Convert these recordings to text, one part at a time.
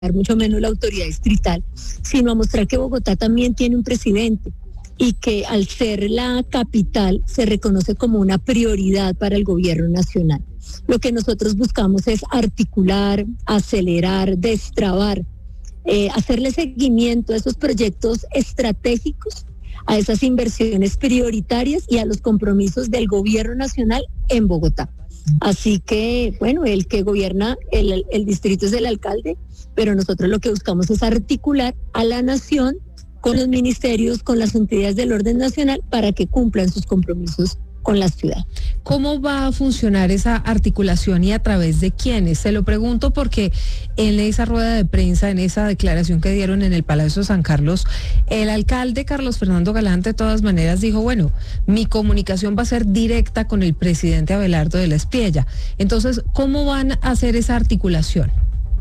mucho menos la autoridad distrital, sino a mostrar que Bogotá también tiene un presidente y que al ser la capital se reconoce como una prioridad para el gobierno nacional. Lo que nosotros buscamos es articular, acelerar, destrabar, hacerle seguimiento a esos proyectos estratégicos, a esas inversiones prioritarias y a los compromisos del gobierno nacional en Bogotá. Así que, bueno, el que gobierna el distrito es el alcalde, pero nosotros lo que buscamos es articular a la nación con los ministerios, con las entidades del orden nacional para que cumplan sus compromisos con la ciudad. ¿Cómo va a funcionar esa articulación y a través de quiénes? Se lo pregunto porque en esa rueda de prensa, en esa declaración que dieron en el Palacio San Carlos, el alcalde Carlos Fernando Galán de todas maneras dijo, bueno, mi comunicación va a ser directa con el presidente Abelardo de la Espriella. Entonces, ¿cómo van a hacer esa articulación?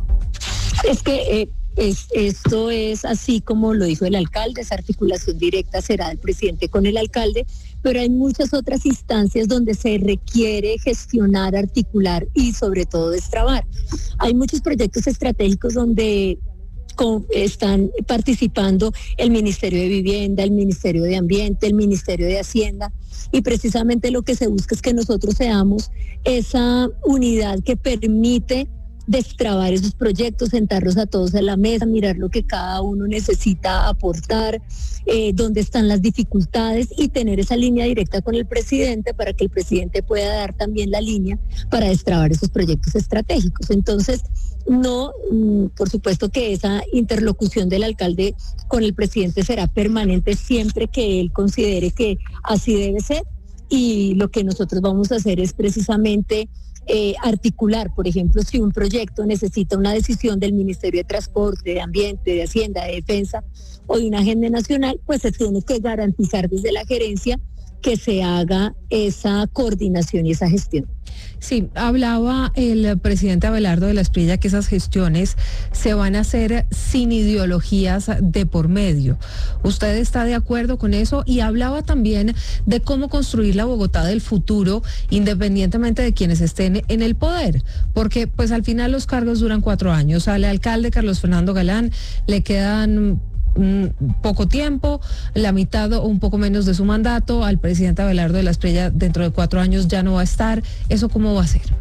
Es que esto es así como lo dijo el alcalde, esa articulación directa será del presidente con el alcalde, pero hay muchas otras instancias donde se requiere gestionar, articular y sobre todo destrabar. Hay muchos proyectos estratégicos donde están participando el Ministerio de Vivienda, el Ministerio de Ambiente, el Ministerio de Hacienda, y precisamente lo que se busca es que nosotros seamos esa unidad que permite destrabar esos proyectos, sentarlos a todos a la mesa, mirar lo que cada uno necesita aportar, dónde están las dificultades y tener esa línea directa con el presidente para que el presidente pueda dar también la línea para destrabar esos proyectos estratégicos. Entonces, no, por supuesto que esa interlocución del alcalde con el presidente será permanente siempre que él considere que así debe ser, y lo que nosotros vamos a hacer es precisamente articular, por ejemplo, si un proyecto necesita una decisión del Ministerio de Transporte, de Ambiente, de Hacienda, de Defensa o de una agenda nacional, pues se tiene que garantizar desde la gerencia que se haga esa coordinación y esa gestión. Sí, hablaba el presidente Abelardo de la Espriella que esas gestiones se van a hacer sin ideologías de por medio. ¿Usted está de acuerdo con eso? Y hablaba también de cómo construir la Bogotá del futuro, independientemente de quienes estén en el poder, porque pues al final los cargos duran 4 años. Al alcalde Carlos Fernando Galán le quedan poco tiempo, la mitad o un poco menos de su mandato. Al presidente Abelardo de la Espriella dentro de 4 años ya no va a estar. ¿Eso cómo va a ser?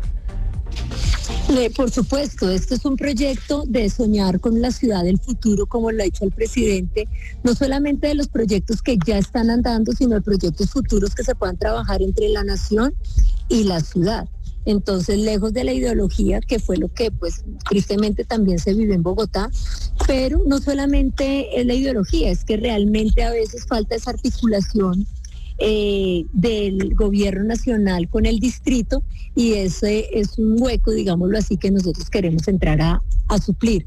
Por supuesto, este es un proyecto de soñar con la ciudad del futuro, como lo ha dicho el presidente, no solamente de los proyectos que ya están andando, sino de proyectos futuros que se puedan trabajar entre la nación y la ciudad. Entonces, lejos de la ideología, que fue lo que pues tristemente también se vive en Bogotá, pero no solamente es la ideología, es que realmente a veces falta esa articulación del gobierno nacional con el distrito, y ese es un hueco, digámoslo así, que nosotros queremos entrar a suplir.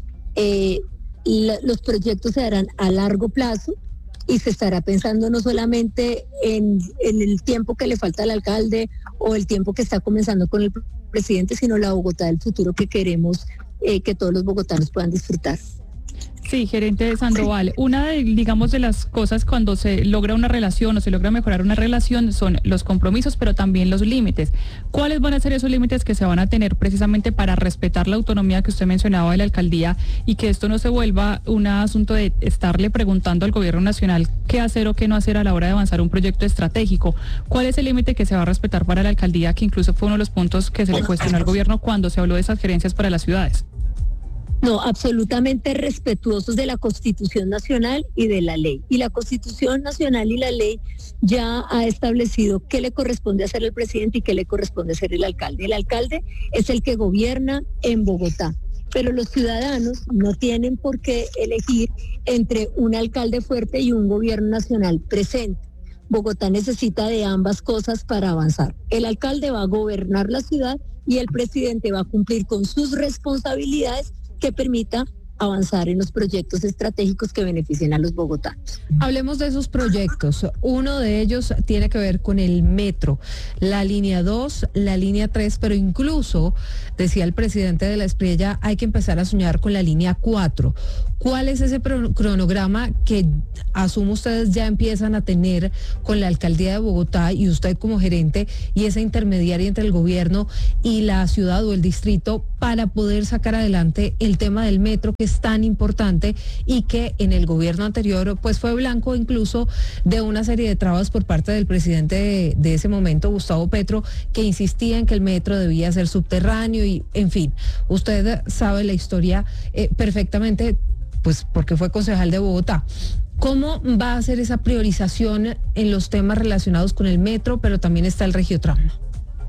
Los proyectos se harán a largo plazo y se estará pensando no solamente en el tiempo que le falta al alcalde o el tiempo que está comenzando con el presidente, sino la Bogotá del futuro que queremos que todos los bogotanos puedan disfrutar. Sí, gerente Sandoval, una de, digamos, de las cosas cuando se logra una relación o se logra mejorar una relación son los compromisos, pero también los límites. ¿Cuáles van a ser esos límites que se van a tener precisamente para respetar la autonomía que usted mencionaba de la alcaldía y que esto no se vuelva un asunto de estarle preguntando al gobierno nacional qué hacer o qué no hacer a la hora de avanzar un proyecto estratégico? ¿Cuál es el límite que se va a respetar para la alcaldía, que incluso fue uno de los puntos que se le cuestionó al gobierno cuando se habló de esas gerencias para las ciudades? No, absolutamente respetuosos de la Constitución Nacional y de la ley. Y la Constitución Nacional y la ley ya ha establecido qué le corresponde hacer el presidente y qué le corresponde hacer el alcalde. El alcalde es el que gobierna en Bogotá, pero los ciudadanos no tienen por qué elegir entre un alcalde fuerte y un gobierno nacional presente. Bogotá necesita de ambas cosas para avanzar. El alcalde va a gobernar la ciudad y el presidente va a cumplir con sus responsabilidades que permita avanzar en los proyectos estratégicos que beneficien a los bogotanos. Hablemos de esos proyectos. Uno de ellos tiene que ver con el metro, la línea 2, la línea 3, pero incluso, decía el presidente de la Espriella, hay que empezar a soñar con la línea 4. ¿Cuál es ese cronograma que asumo ustedes ya empiezan a tener con la alcaldía de Bogotá y usted como gerente y esa intermediaria entre el gobierno y la ciudad o el distrito para poder sacar adelante el tema del metro, que es tan importante y que en el gobierno anterior pues fue blanco incluso de una serie de trabas por parte del presidente de ese momento, Gustavo Petro, que insistía en que el metro debía ser subterráneo y, en fin, usted sabe la historia perfectamente, pues porque fue concejal de Bogotá. ¿Cómo va a ser esa priorización en los temas relacionados con el metro, pero también está el Regiotrama?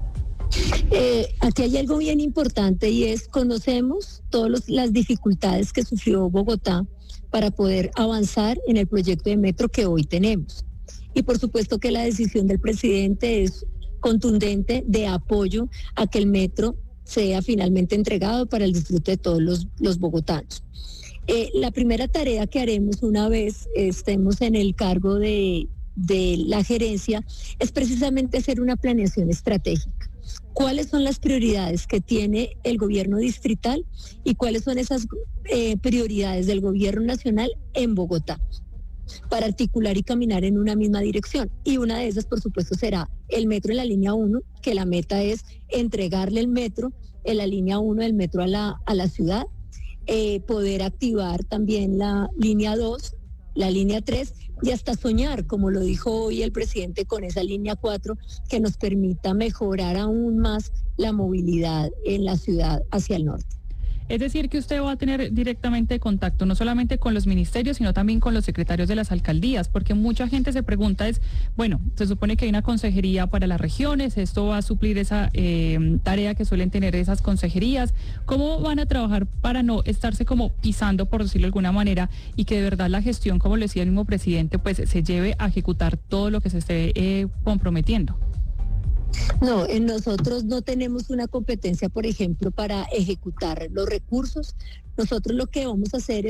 Aquí hay algo bien importante y es conocemos todas las dificultades que sufrió Bogotá para poder avanzar en el proyecto de metro que hoy tenemos. Y por supuesto que la decisión del presidente es contundente de apoyo a que el metro sea finalmente entregado para el disfrute de todos los bogotanos. La primera tarea que haremos una vez estemos en el cargo de la gerencia es precisamente hacer una planeación estratégica. ¿Cuáles son las prioridades que tiene el gobierno distrital y cuáles son esas prioridades del gobierno nacional en Bogotá? Para articular y caminar en una misma dirección. Y una de esas, por supuesto, será el metro en la línea 1, que la meta es entregarle el metro en la línea 1 del metro a la ciudad, poder activar también la línea 2, la línea 3 y hasta soñar, como lo dijo hoy el presidente, con esa línea 4 que nos permita mejorar aún más la movilidad en la ciudad hacia el norte. Es decir, que usted va a tener directamente contacto no solamente con los ministerios, sino también con los secretarios de las alcaldías, porque mucha gente se pregunta bueno, se supone que hay una consejería para las regiones, esto va a suplir esa tarea que suelen tener esas consejerías. ¿Cómo van a trabajar para no estarse como pisando, por decirlo de alguna manera, y que de verdad la gestión, como lo decía el mismo presidente, pues se lleve a ejecutar todo lo que se esté comprometiendo? No, nosotros no tenemos una competencia, por ejemplo, para ejecutar los recursos. Nosotros lo que vamos a hacer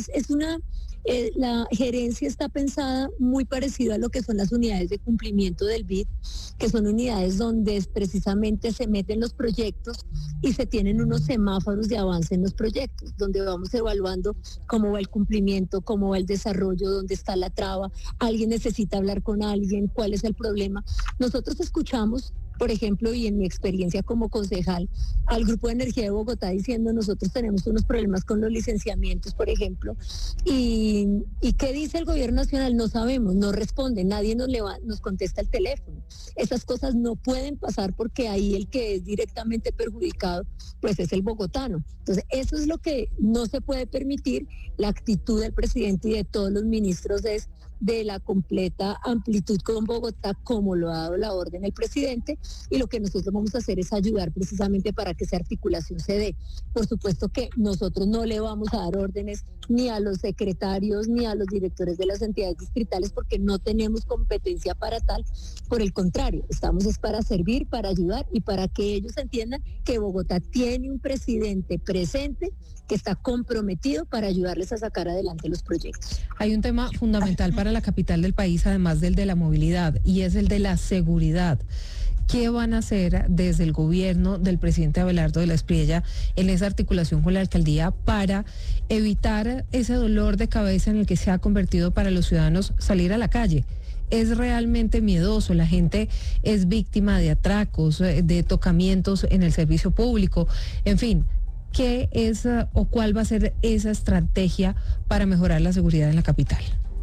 la gerencia está pensada muy parecido a lo que son las unidades de cumplimiento del BID, que son unidades donde precisamente se meten los proyectos y se tienen unos semáforos de avance en los proyectos, donde vamos evaluando cómo va el cumplimiento, cómo va el desarrollo, dónde está la traba, alguien necesita hablar con alguien, cuál es el problema. Nosotros escuchamos, por ejemplo, y en mi experiencia como concejal, al Grupo de Energía de Bogotá diciendo nosotros tenemos unos problemas con los licenciamientos, por ejemplo, y ¿qué dice el gobierno nacional? No sabemos, no responde, nadie nos contesta el teléfono. Esas cosas no pueden pasar porque ahí el que es directamente perjudicado pues es el bogotano. Entonces eso es lo que no se puede permitir. La actitud del presidente y de todos los ministros es de la completa amplitud con Bogotá, como lo ha dado la orden el presidente, y lo que nosotros vamos a hacer es ayudar precisamente para que esa articulación se dé. Por supuesto que nosotros no le vamos a dar órdenes ni a los secretarios ni a los directores de las entidades distritales porque no tenemos competencia para tal, por el contrario, estamos es para servir, para ayudar y para que ellos entiendan que Bogotá tiene un presidente presente que está comprometido para ayudarles a sacar adelante los proyectos. Hay un tema fundamental para la capital del país, además del de la movilidad, y es el de la seguridad. ¿Qué van a hacer desde el gobierno del presidente Abelardo de la Espriella en esa articulación con la alcaldía para evitar ese dolor de cabeza en el que se ha convertido para los ciudadanos salir a la calle? Es realmente miedoso, la gente es víctima de atracos, de tocamientos en el servicio público, en fin. ¿Qué es o cuál va a ser esa estrategia para mejorar la seguridad en la capital?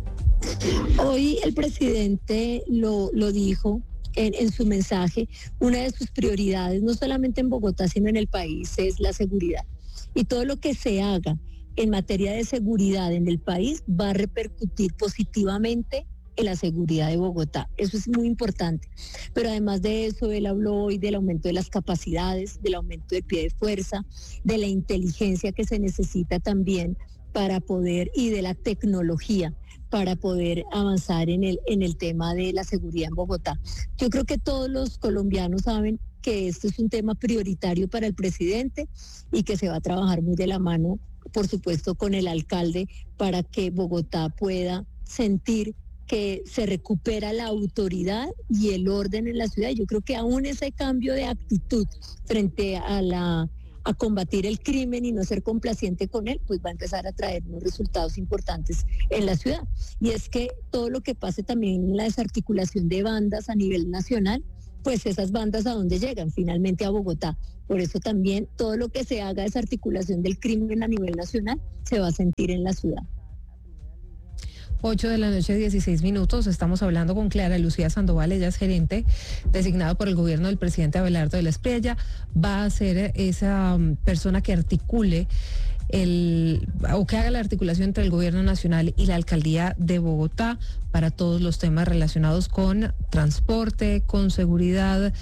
Hoy el presidente lo dijo en su mensaje, una de sus prioridades, no solamente en Bogotá, sino en el país, es la seguridad. Y todo lo que se haga en materia de seguridad en el país va a repercutir positivamente en la seguridad de Bogotá. Eso es muy importante. Pero además de eso, él habló hoy del aumento de las capacidades, del aumento del pie de fuerza, de la inteligencia que se necesita también para poder, y de la tecnología para poder avanzar en el tema de la seguridad en Bogotá. Yo creo que todos los colombianos saben que esto es un tema prioritario para el presidente y que se va a trabajar muy de la mano, por supuesto, con el alcalde para que Bogotá pueda sentir que se recupera la autoridad y el orden en la ciudad. Yo creo que aún ese cambio de actitud frente a combatir el crimen y no ser complaciente con él, pues va a empezar a traer unos resultados importantes en la ciudad. Y es que todo lo que pase también en la desarticulación de bandas a nivel nacional pues esas bandas a dónde llegan, finalmente a Bogotá. Por eso también todo lo que se haga de desarticulación del crimen a nivel nacional se va a sentir en la ciudad. 8 de la noche, 16 minutos. Estamos hablando con Clara Lucía Sandoval. Ella es gerente designada por el gobierno del presidente Abelardo de la Espriella. Va a ser esa persona que articule o que haga la articulación entre el gobierno nacional y la alcaldía de Bogotá para todos los temas relacionados con transporte, con seguridad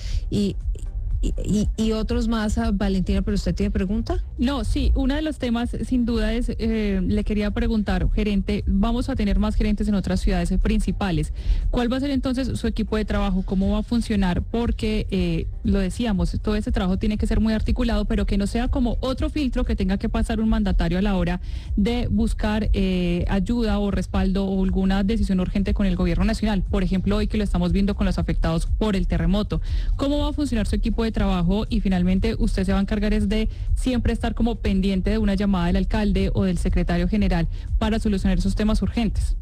y otros más. Valentina, ¿pero usted tiene pregunta? No, sí, uno de los temas sin duda es, le quería preguntar, gerente, vamos a tener más gerentes en otras ciudades principales. ¿Cuál va a ser entonces su equipo de trabajo? ¿Cómo va a funcionar? Porque, lo decíamos, todo ese trabajo tiene que ser muy articulado, pero que no sea como otro filtro que tenga que pasar un mandatario a la hora de buscar ayuda o respaldo o alguna decisión urgente con el gobierno nacional. Por ejemplo, hoy que lo estamos viendo con los afectados por el terremoto. ¿Cómo va a funcionar su equipo de trabajo? Y finalmente usted se va a encargar es de siempre estar como pendiente de una llamada del alcalde o del secretario general para solucionar esos temas urgentes.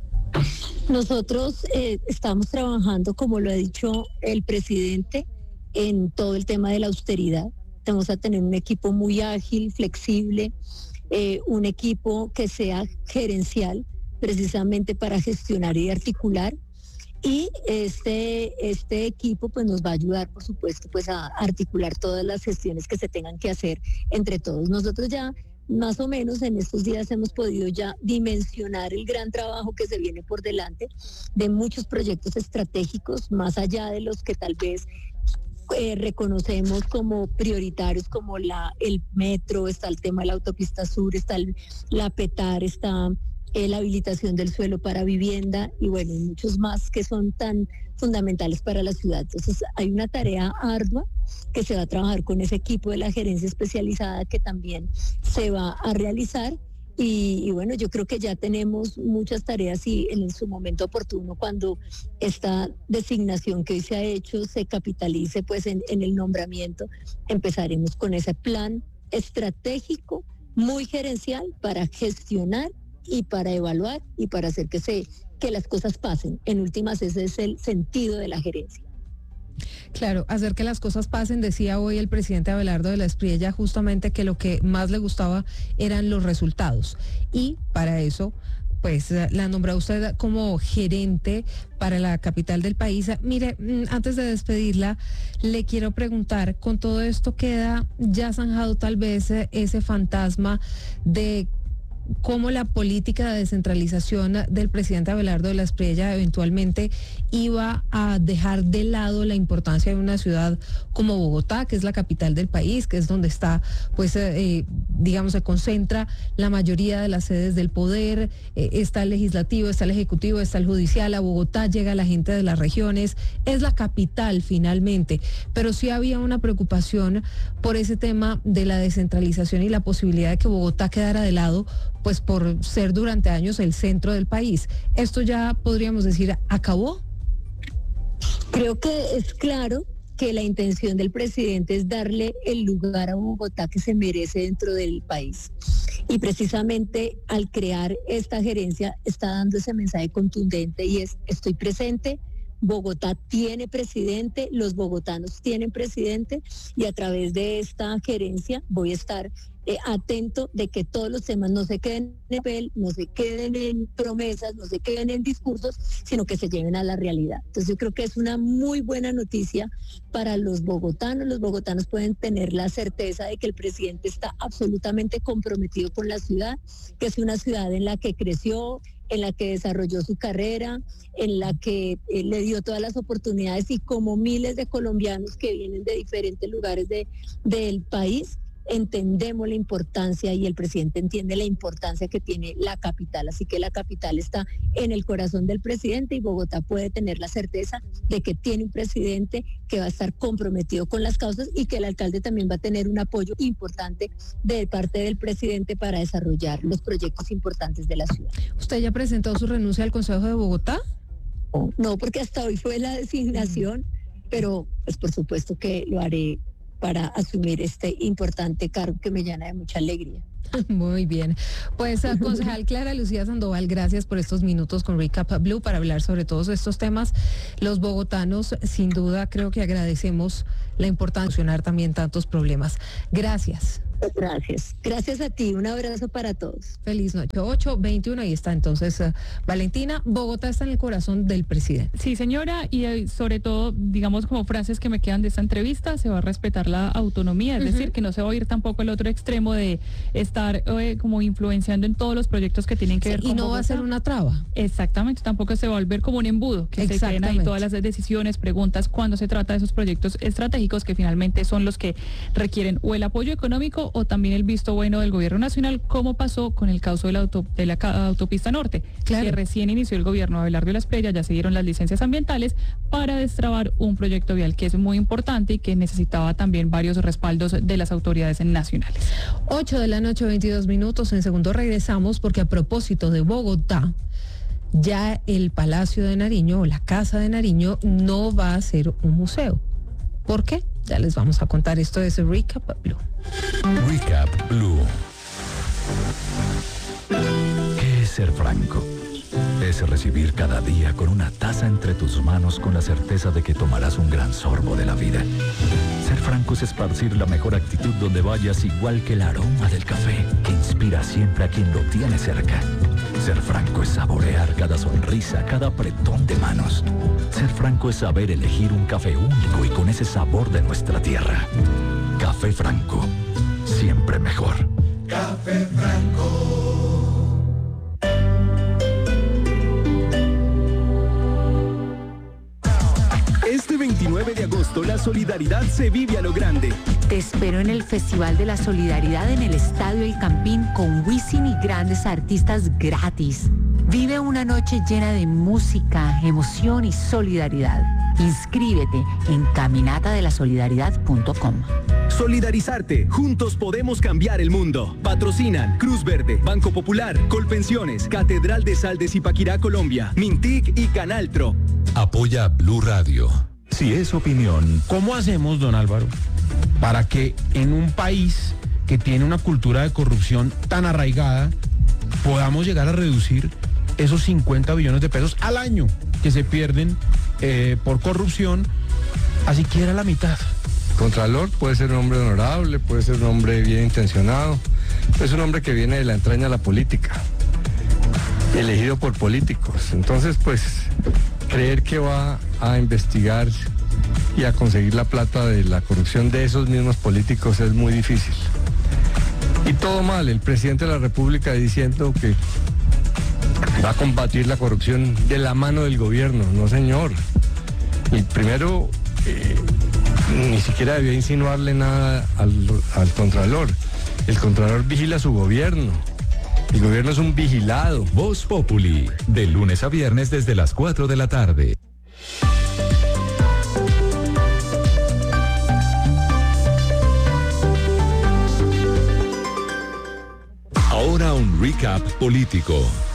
Nosotros estamos trabajando, como lo ha dicho el presidente, en todo el tema de la austeridad. Vamos a tener un equipo muy ágil, flexible, un equipo que sea gerencial, precisamente para gestionar y articular. Y este equipo pues nos va a ayudar, por supuesto, pues a articular todas las gestiones que se tengan que hacer entre todos. Nosotros ya más o menos en estos días hemos podido ya dimensionar el gran trabajo que se viene por delante de muchos proyectos estratégicos, más allá de los que tal vez reconocemos como prioritarios, como el metro, está el tema de la autopista sur, está la PETAR, está la habilitación del suelo para vivienda y bueno, muchos más que son tan fundamentales para la ciudad. Entonces hay una tarea ardua que se va a trabajar con ese equipo de la gerencia especializada que también se va a realizar y bueno, yo creo que ya tenemos muchas tareas y en su momento oportuno, cuando esta designación que hoy se ha hecho se capitalice pues en el nombramiento, empezaremos con ese plan estratégico muy gerencial para gestionar y para evaluar y para hacer que las cosas pasen. En últimas, ese es el sentido de la gerencia. Claro, hacer que las cosas pasen. Decía hoy el presidente Abelardo de la Espriella justamente que lo que más le gustaba eran los resultados. Y para eso, pues la nombró usted como gerente para la capital del país. Mire, antes de despedirla, le quiero preguntar, con todo esto queda ya zanjado tal vez ese fantasma de cómo la política de descentralización del presidente Abelardo de la Espriella eventualmente iba a dejar de lado la importancia de una ciudad como Bogotá, que es la capital del país, que es donde está, pues, digamos, se concentra la mayoría de las sedes del poder, está el legislativo, está el ejecutivo, está el judicial. A Bogotá llega la gente de las regiones, es la capital finalmente, pero sí había una preocupación por ese tema de la descentralización y la posibilidad de que Bogotá quedara de lado, pues por ser durante años el centro del país. ¿Esto ya podríamos decir acabó? Creo que es claro que la intención del presidente es darle el lugar a Bogotá que se merece dentro del país. Y precisamente al crear esta gerencia está dando ese mensaje contundente y es: estoy presente, Bogotá tiene presidente, los bogotanos tienen presidente y a través de esta gerencia voy a estar atento de que todos los temas no se queden en papel, no se queden en promesas, no se queden en discursos, sino que se lleven a la realidad. Entonces yo creo que es una muy buena noticia para los bogotanos. Los bogotanos pueden tener la certeza de que el presidente está absolutamente comprometido con la ciudad, que es una ciudad en la que creció, en la que desarrolló su carrera, en la que le dio todas las oportunidades y como miles de colombianos que vienen de diferentes lugares del país, entendemos la importancia y el presidente entiende la importancia que tiene la capital, así que la capital está en el corazón del presidente y Bogotá puede tener la certeza de que tiene un presidente que va a estar comprometido con las causas y que el alcalde también va a tener un apoyo importante de parte del presidente para desarrollar los proyectos importantes de la ciudad. ¿Usted ya presentó su renuncia al Consejo de Bogotá? No, porque hasta hoy fue la designación, pero pues por supuesto que lo haré para asumir este importante cargo que me llena de mucha alegría. Muy bien. Pues, concejal Clara Lucía Sandoval, gracias por estos minutos con Recap Blue para hablar sobre todos estos temas. Los bogotanos, sin duda, creo que agradecemos la importancia de solucionar también tantos problemas. Gracias. Gracias. Gracias a ti. Un abrazo para todos. Feliz noche. 8:21, ahí está entonces Valentina. Bogotá está en el corazón del presidente. Sí, señora, y sobre todo, digamos, como frases que me quedan de esta entrevista, se va a respetar la autonomía, es decir, que no se va a ir tampoco al otro extremo de estar como influenciando en todos los proyectos que tienen que ver con y no Bogotá. Va a ser una traba. Exactamente, tampoco se va a volver como un embudo, que se queden ahí todas las decisiones, preguntas, cuando se trata de esos proyectos estratégicos que finalmente son los que requieren o el apoyo económico o también el visto bueno del gobierno nacional, como pasó con el caso de la autopista norte, que recién inició el gobierno de Abelardo de la Espriella, ya se dieron las licencias ambientales para destrabar un proyecto vial que es muy importante y que necesitaba también varios respaldos de las autoridades nacionales. 8:22 p.m. En segundo regresamos porque a propósito de Bogotá, ya el Palacio de Nariño o la Casa de Nariño no va a ser un museo. ¿Por qué? Ya les vamos a contar. Esto es Recap Blue. Recap Blue. ¿Qué es ser franco? Es recibir cada día con una taza entre tus manos con la certeza de que tomarás un gran sorbo de la vida. Ser franco es esparcir la mejor actitud donde vayas, igual que el aroma del café que inspira siempre a quien lo tiene cerca. Ser franco es saborear cada sonrisa, cada apretón de manos. Ser franco es saber elegir un café único y con ese sabor de nuestra tierra. Café Franco, siempre mejor. Café Franco. Este 29 de agosto la solidaridad se vive a lo grande. Te espero en el Festival de la Solidaridad en el Estadio El Campín con Wisin y grandes artistas gratis. Vive una noche llena de música, emoción y solidaridad. Inscríbete en caminatadelasolidaridad.com. Solidarizarte, juntos podemos cambiar el mundo. Patrocinan Cruz Verde, Banco Popular, Colpensiones, Catedral de Sal de Zipaquirá, Colombia, Mintic y Canaltro. Apoya Blue Radio. Si es opinión. ¿Cómo hacemos, don Álvaro, para que en un país que tiene una cultura de corrupción tan arraigada podamos llegar a reducir esos 50 billones de pesos al año que se pierden por corrupción a siquiera la mitad? Contralor puede ser un hombre honorable, puede ser un hombre bien intencionado, es un hombre que viene de la entraña de la política, elegido por políticos. Entonces, pues, creer que va a investigar y a conseguir la plata de la corrupción de esos mismos políticos es muy difícil. Y todo mal, el presidente de la República diciendo que va a combatir la corrupción de la mano del gobierno. No, señor. Y primero, ni siquiera debía insinuarle nada al Contralor. El Contralor vigila su gobierno. El gobierno es un vigilado. Voz Populi, de lunes a viernes desde las 4 de la tarde. Ahora un recap político.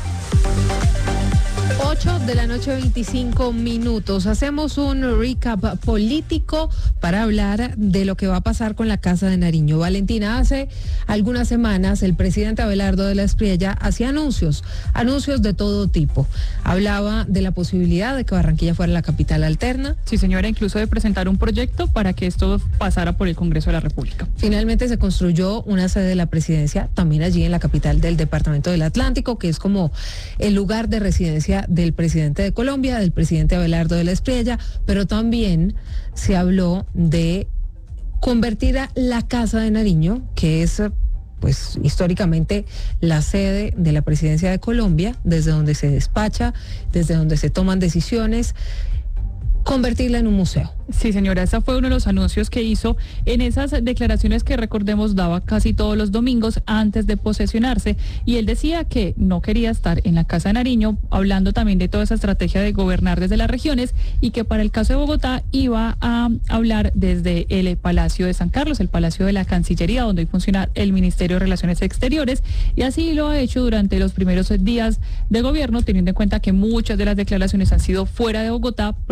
8:25 p.m. Hacemos un recap político para hablar de lo que va a pasar con la Casa de Nariño. Valentina, hace algunas semanas el presidente Abelardo de la Espriella hacía anuncios de todo tipo. Hablaba de la posibilidad de que Barranquilla fuera la capital alterna. Sí, señora, incluso de presentar un proyecto para que esto pasara por el Congreso de la República. Finalmente se construyó una sede de la presidencia también allí en la capital del departamento del Atlántico, que es como el lugar de residencia del presidente de Colombia, del presidente Abelardo de la Espriella, pero también se habló de convertir a la Casa de Nariño, que es pues históricamente la sede de la presidencia de Colombia, desde donde se despacha, desde donde se toman decisiones, convertirla en un museo. Sí, señora, ese fue uno de los anuncios que hizo en esas declaraciones que, recordemos, daba casi todos los domingos antes de posesionarse, y él decía que no quería estar en la Casa de Nariño, hablando también de toda esa estrategia de gobernar desde las regiones, y que para el caso de Bogotá iba a hablar desde el Palacio de San Carlos, el Palacio de la Cancillería, donde hoy funciona el Ministerio de Relaciones Exteriores, y así lo ha hecho durante los primeros días de gobierno, teniendo en cuenta que muchas de las declaraciones han sido fuera de Bogotá, precisamente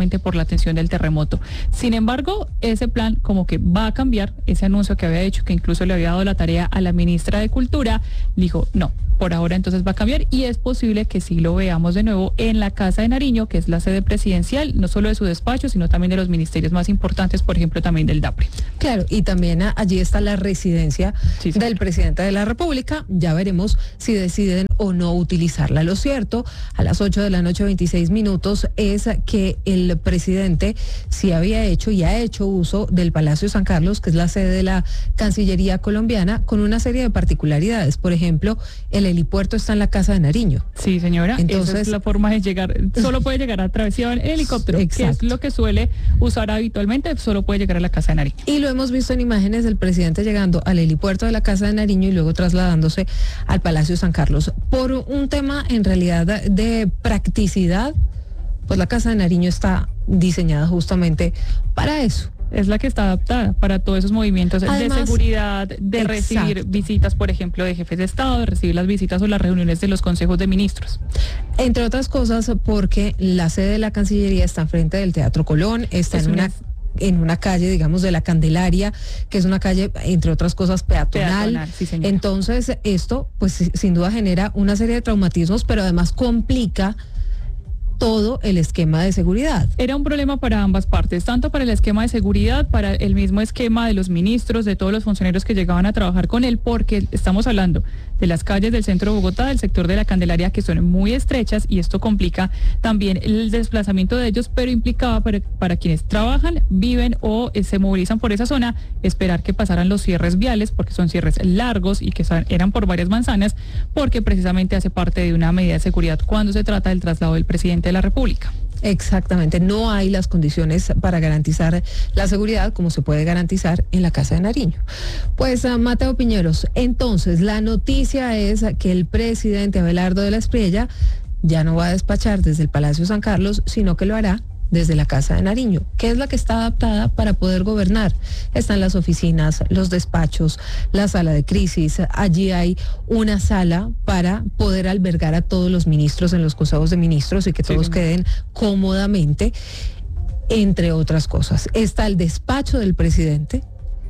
precisamente por la atención del terremoto. Sin embargo, ese plan como que va a cambiar, ese anuncio que había hecho, que incluso le había dado la tarea a la ministra de Cultura, dijo no. Por ahora entonces va a cambiar y es posible que sí lo veamos de nuevo en la Casa de Nariño, que es la sede presidencial, no solo de su despacho, sino también de los ministerios más importantes, por ejemplo, también del DAPRE. Claro, y también allí está la residencia del presidente de la República. Ya veremos si deciden o no utilizarla. Lo cierto, a las 8:26 p.m, es que el presidente sí había hecho y ha hecho uso del Palacio San Carlos, que es la sede de la Cancillería colombiana, con una serie de particularidades. Por ejemplo, el helipuerto está en la Casa de Nariño. Sí, señora. Entonces, esa es la forma de llegar. Solo puede llegar a través de helicóptero, exacto, que es lo que suele usar habitualmente, solo puede llegar a la Casa de Nariño. Y lo hemos visto en imágenes del presidente llegando al helipuerto de la Casa de Nariño y luego trasladándose al Palacio San Carlos. Por un tema en realidad de practicidad, pues la Casa de Nariño está diseñada justamente para eso. Es la que está adaptada para todos esos movimientos. Además, de seguridad, de exacto, recibir visitas, por ejemplo, de jefes de Estado, de recibir las visitas o las reuniones de los consejos de ministros. Entre otras cosas, porque la sede de la Cancillería está enfrente del Teatro Colón, está en una calle, digamos, de la Candelaria, que es una calle, entre otras cosas, peatonal. Sí, señora. Entonces, esto, pues, sin duda genera una serie de traumatismos, pero además complica todo el esquema de seguridad. Era un problema para ambas partes, tanto para el esquema de seguridad, para el mismo esquema de los ministros, de todos los funcionarios que llegaban a trabajar con él, porque estamos hablando de las calles del centro de Bogotá, del sector de la Candelaria, que son muy estrechas, y esto complica también el desplazamiento de ellos, pero implicaba para quienes trabajan, viven o se movilizan por esa zona, esperar que pasaran los cierres viales, porque son cierres largos y que eran por varias manzanas, porque precisamente hace parte de una medida de seguridad cuando se trata del traslado del presidente de la República. Exactamente, no hay las condiciones para garantizar la seguridad como se puede garantizar en la Casa de Nariño. Pues Mateo Piñeros, entonces la noticia es que el presidente Abelardo de la Espriella ya no va a despachar desde el Palacio San Carlos, sino que lo hará desde la Casa de Nariño, que es la que está adaptada para poder gobernar. Están las oficinas, los despachos, la sala de crisis. Allí hay una sala para poder albergar a todos los ministros en los consejos de ministros y que todos queden cómodamente, entre otras cosas. Está el despacho del presidente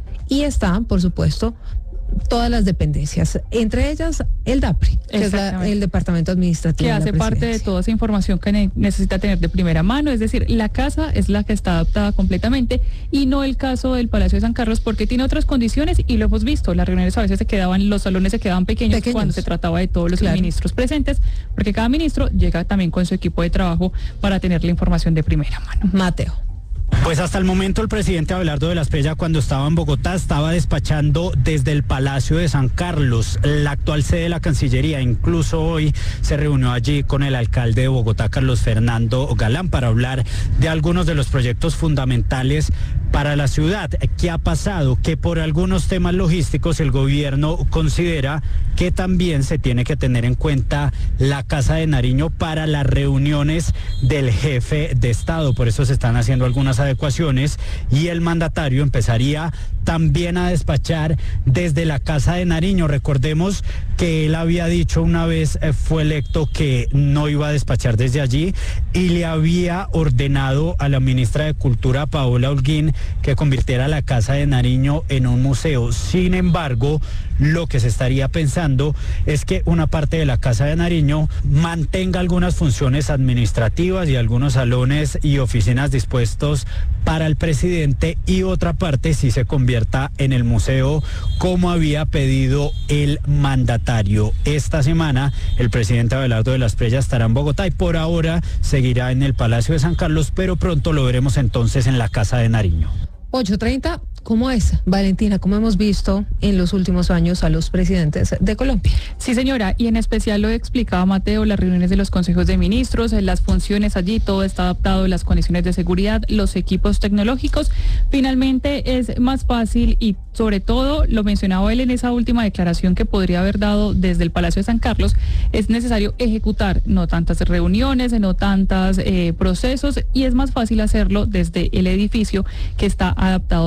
y está, por supuesto, todas las dependencias, entre ellas el DAPRE, que es el Departamento Administrativo, que hace parte de toda esa información que necesita tener de primera mano. Es decir, la casa es la que está adaptada completamente y no el caso del Palacio de San Carlos, porque tiene otras condiciones y lo hemos visto. Las reuniones a veces los salones se quedaban pequeños cuando se trataba de todos los ministros presentes, porque cada ministro llega también con su equipo de trabajo para tener la información de primera mano. Mateo. Pues hasta el momento el presidente Abelardo de la Espriella, cuando estaba en Bogotá, estaba despachando desde el Palacio de San Carlos, la actual sede de la Cancillería. Incluso hoy se reunió allí con el alcalde de Bogotá, Carlos Fernando Galán, para hablar de algunos de los proyectos fundamentales para la ciudad. ¿Qué ha pasado? Que por algunos temas logísticos el gobierno considera que también se tiene que tener en cuenta la Casa de Nariño para las reuniones del jefe de Estado. Por eso se están haciendo algunas adecuaciones y el mandatario empezaría también a despachar desde la Casa de Nariño. Recordemos que él había dicho una vez fue electo que no iba a despachar desde allí y le había ordenado a la ministra de Cultura, Paola Holguín, que convirtiera la Casa de Nariño en un museo. Sin embargo, lo que se estaría pensando es que una parte de la Casa de Nariño mantenga algunas funciones administrativas y algunos salones y oficinas dispuestos para el presidente, y otra parte sí se convierta en el museo como había pedido el mandatario. Esta semana el presidente Abelardo de la Espriella estará en Bogotá y por ahora seguirá en el Palacio de San Carlos, pero pronto lo veremos entonces en la Casa de Nariño. 8:30, ¿cómo es, Valentina? ¿Cómo hemos visto en los últimos años a los presidentes de Colombia? Sí, señora, y en especial lo explicaba Mateo, las reuniones de los consejos de ministros, las funciones allí, todo está adaptado, las condiciones de seguridad, los equipos tecnológicos. Finalmente es más fácil y sobre todo, lo mencionaba él en esa última declaración que podría haber dado desde el Palacio de San Carlos, es necesario ejecutar no tantas reuniones, no tantos procesos, y es más fácil hacerlo desde el edificio que está adaptado para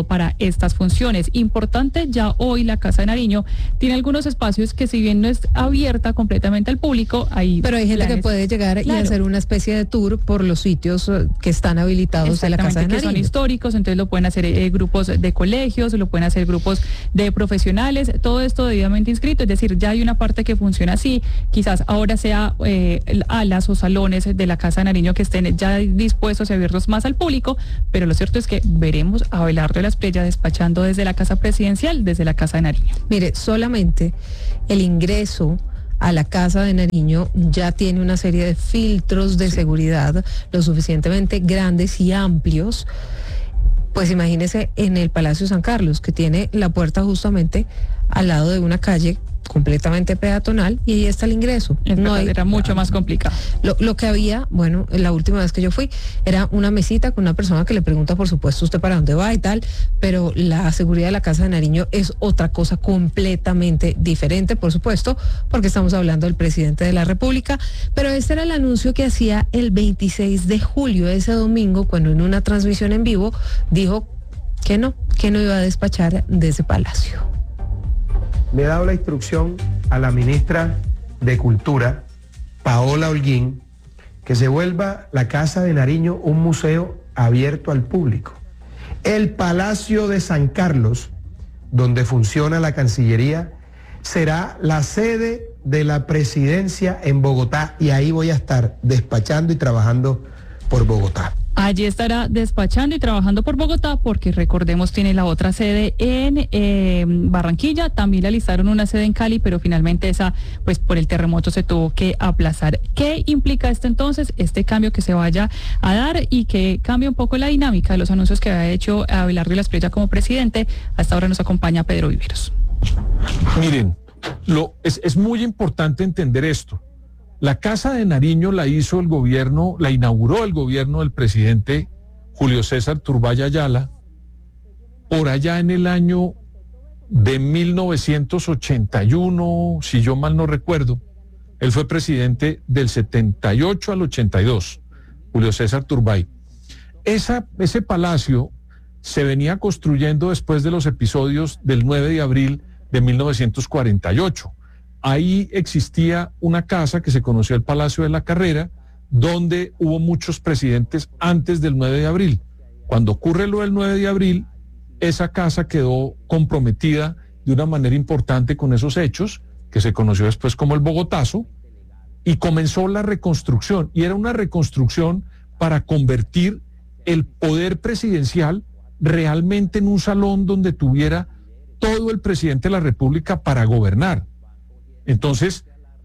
estas funciones. Importante, ya hoy la Casa de Nariño tiene algunos espacios que, si bien no es abierta completamente al público, pero hay gente que puede llegar y hacer una especie de tour por los sitios que están habilitados de la Casa de Nariño. Que son históricos, entonces lo pueden hacer grupos de colegios, lo pueden hacer grupos de profesionales, todo esto debidamente inscrito, es decir, ya hay una parte que funciona así, quizás ahora sea alas o salones de la Casa de Nariño que estén ya dispuestos y abiertos más al público, pero lo cierto es que veremos a Abelardo de la Espriella despachando desde la Casa Presidencial, desde la Casa de Nariño. Mire, solamente el ingreso a la Casa de Nariño ya tiene una serie de filtros de seguridad lo suficientemente grandes y amplios. Pues imagínese en el Palacio San Carlos, que tiene la puerta justamente al lado de una calle completamente peatonal, y ahí está el ingreso. Era mucho más complicado. Lo que había, bueno, la última vez que yo fui, era una mesita con una persona que le pregunta, por supuesto, usted para dónde va y tal, pero la seguridad de la Casa de Nariño es otra cosa completamente diferente, por supuesto, porque estamos hablando del presidente de la República, pero este era el anuncio que hacía el 26 de julio, ese domingo, cuando en una transmisión en vivo dijo que no iba a despachar de ese palacio. Le he dado la instrucción a la ministra de Cultura, Paola Holguín, que se vuelva la Casa de Nariño un museo abierto al público. El Palacio de San Carlos, donde funciona la Cancillería, será la sede de la presidencia en Bogotá, y ahí voy a estar despachando y trabajando por Bogotá. Allí estará despachando y trabajando por Bogotá, porque recordemos tiene la otra sede en Barranquilla, también le alistaron una sede en Cali, pero finalmente esa, pues por el terremoto se tuvo que aplazar. ¿Qué implica esto entonces? Este cambio que se vaya a dar y que cambie un poco la dinámica de los anuncios que había hecho Abelardo de la Espriella como presidente. Hasta ahora nos acompaña Pedro Viveros. Miren, es muy importante entender esto. La Casa de Nariño la hizo el gobierno, la inauguró el gobierno del presidente Julio César Turbay Ayala, por allá en el año de 1981, si yo mal no recuerdo. Él fue presidente del 78 al 82, Julio César Turbay. Ese palacio se venía construyendo después de los episodios del 9 de abril de 1948. Ahí existía una casa que se conoció el Palacio de la Carrera, donde hubo muchos presidentes antes del 9 de abril. Cuando ocurre lo del 9 de abril, esa casa quedó comprometida de una manera importante con esos hechos, que se conoció después como el Bogotazo, y comenzó la reconstrucción. Y era una reconstrucción para convertir el poder presidencial realmente en un salón donde tuviera todo el presidente de la República para gobernar. Entonces,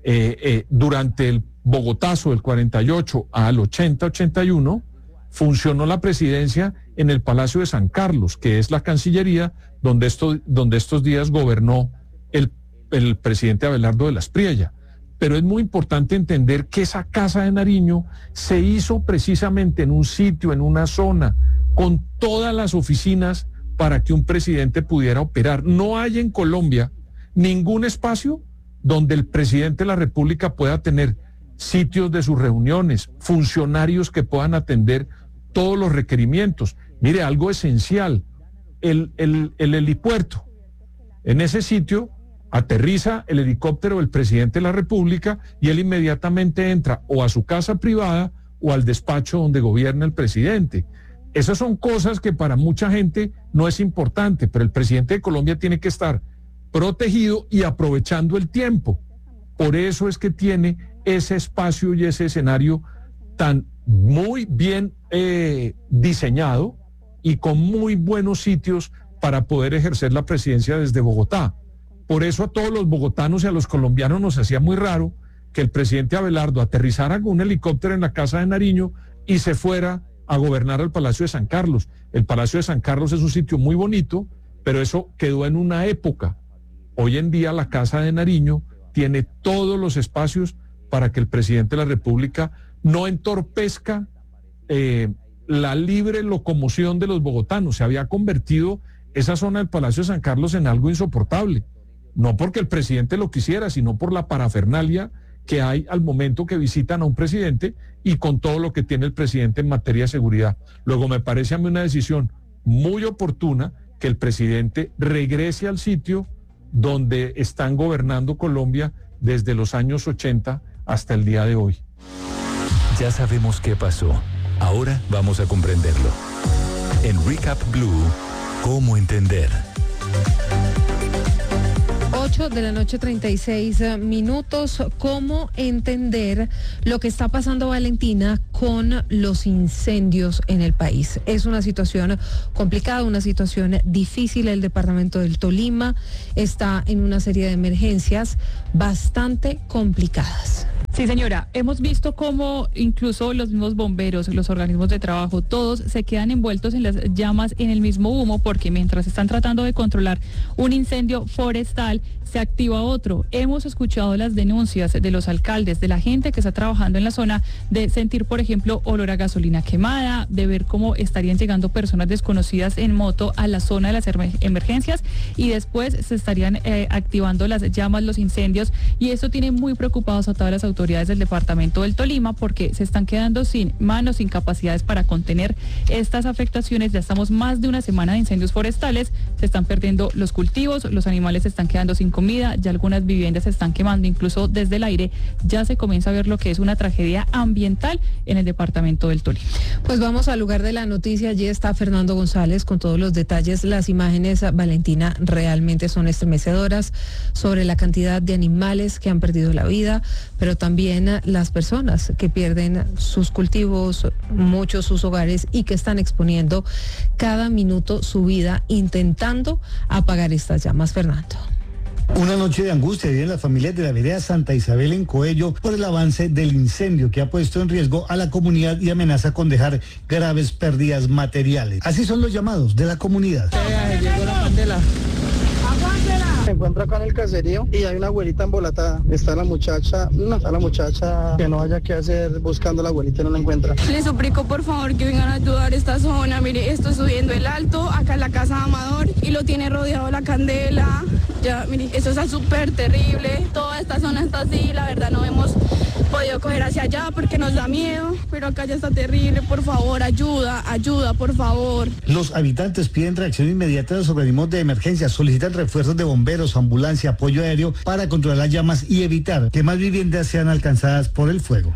durante el Bogotazo del 48 al 80-81, funcionó la presidencia en el Palacio de San Carlos, que es la Cancillería, donde estos días gobernó el presidente Abelardo de la Espriella. Pero es muy importante entender que esa Casa de Nariño se hizo precisamente en un sitio, en una zona, con todas las oficinas para que un presidente pudiera operar. No hay en Colombia ningún espacio donde el presidente de la República pueda tener sitios de sus reuniones, funcionarios que puedan atender todos los requerimientos. Mire, algo esencial, el helipuerto. En ese sitio aterriza el helicóptero del presidente de la República y él inmediatamente entra o a su casa privada o al despacho donde gobierna el presidente. Esas son cosas que para mucha gente no es importante, pero el presidente de Colombia tiene que estar protegido y aprovechando el tiempo. Por eso es que tiene ese espacio y ese escenario tan muy bien diseñado y con muy buenos sitios para poder ejercer la presidencia desde Bogotá. Por eso a todos los bogotanos y a los colombianos nos hacía muy raro que el presidente Abelardo aterrizara con un helicóptero en la Casa de Nariño y se fuera a gobernar al Palacio de San Carlos. El Palacio de San Carlos es un sitio muy bonito, pero eso quedó en una época. Hoy en día la Casa de Nariño tiene todos los espacios para que el presidente de la República no entorpezca la libre locomoción de los bogotanos. Se había convertido esa zona del Palacio de San Carlos en algo insoportable. No porque el presidente lo quisiera, sino por la parafernalia que hay al momento que visitan a un presidente y con todo lo que tiene el presidente en materia de seguridad. Luego me parece a mí una decisión muy oportuna que el presidente regrese al sitio donde están gobernando Colombia desde los años 80 hasta el día de hoy. Ya sabemos qué pasó. Ahora vamos a comprenderlo. En Recap Blue, ¿cómo entender? 8:36 p.m. ¿Cómo entender lo que está pasando, Valentina, con los incendios en el país? Es una situación complicada, una situación difícil. El departamento del Tolima está en una serie de emergencias bastante complicadas. Sí, señora, hemos visto cómo incluso los mismos bomberos, los organismos de trabajo, todos se quedan envueltos en las llamas, en el mismo humo, porque mientras están tratando de controlar un incendio forestal, se activa otro. Hemos escuchado las denuncias de los alcaldes, de la gente que está trabajando en la zona, de sentir, por ejemplo, olor a gasolina quemada, de ver cómo estarían llegando personas desconocidas en moto a la zona de las emergencias y después se estarían activando las llamas, los incendios, y eso tiene muy preocupados a todas las autoridades del departamento del Tolima, porque se están quedando sin manos, sin capacidades para contener estas afectaciones. Ya estamos más de una semana de incendios forestales, se están perdiendo los cultivos, los animales se están quedando sin comida, ya algunas viviendas se están quemando, incluso desde el aire ya se comienza a ver lo que es una tragedia ambiental en el departamento del Tolima. Pues vamos al lugar de la noticia. Allí está Fernando González con todos los detalles. Las imágenes, Valentina, realmente son estremecedoras sobre la cantidad de animales que han perdido la vida, pero también las personas que pierden sus cultivos, muchos sus hogares, y que están exponiendo cada minuto su vida intentando apagar estas llamas. Fernando. Una noche de angustia viven las familias de la vereda Santa Isabel en Coello por el avance del incendio que ha puesto en riesgo a la comunidad y amenaza con dejar graves pérdidas materiales. Así son los llamados de la comunidad. Llegó la candela. Se encuentra acá en el caserío y hay una abuelita embolatada. Está la muchacha que no haya que hacer buscando a la abuelita y no la encuentra. Les suplico por favor que vengan a ayudar a esta zona. Mire, esto subiendo el alto, acá en la casa de Amador, y lo tiene rodeado la candela. Ya, mire, eso está súper terrible. Toda esta zona está así, la verdad no hemos podido coger hacia allá porque nos da miedo, pero acá ya está terrible. Por favor, ayuda, por favor. Los habitantes piden reacción inmediata de los organismos de emergencia, solicitan refuerzos de bomberos, ambulancia, apoyo aéreo para controlar las llamas y evitar que más viviendas sean alcanzadas por el fuego.